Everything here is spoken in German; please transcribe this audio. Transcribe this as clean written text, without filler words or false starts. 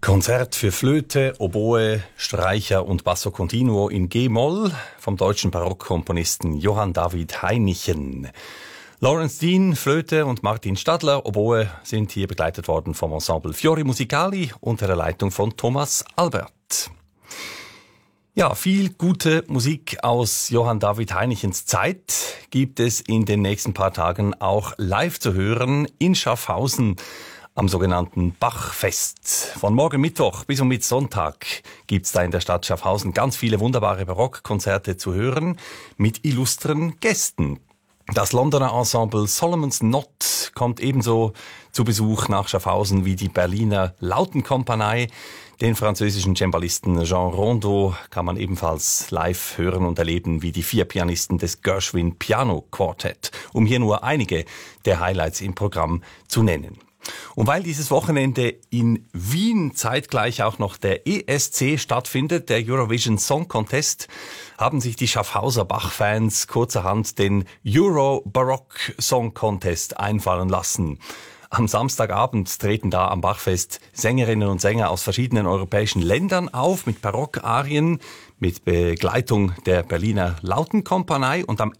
Konzert für Flöte, Oboe, Streicher und Basso Continuo in G-Moll vom deutschen Barockkomponisten Johann David Heinichen. Lawrence Dean, Flöte und Martin Stadler, Oboe, sind hier begleitet worden vom Ensemble Fiori Musicali unter der Leitung von Thomas Albert. Ja, viel gute Musik aus Johann David Heinichens Zeit gibt es in den nächsten paar Tagen auch live zu hören in Schaffhausen am sogenannten Bachfest. Von morgen Mittwoch bis um Sonntag gibt's da in der Stadt Schaffhausen ganz viele wunderbare Barockkonzerte zu hören mit illustren Gästen. Das Londoner Ensemble Solomon's Knot kommt ebenso zu Besuch nach Schaffhausen wie die Berliner Lautenkompanie. Den französischen Cembalisten Jean Rondeau kann man ebenfalls live hören und erleben, wie die 4 Pianisten des Gershwin Piano Quartet, um hier nur einige der Highlights im Programm zu nennen. Und weil dieses Wochenende in Wien zeitgleich auch noch der ESC stattfindet, der Eurovision Song Contest, haben sich die Schaffhauser Bach-Fans kurzerhand den Euro Baroque Song Contest einfallen lassen. Am Samstagabend treten da am Bachfest Sängerinnen und Sänger aus verschiedenen europäischen Ländern auf mit Barockarien, mit Begleitung der Berliner Lautenkompanie. Und am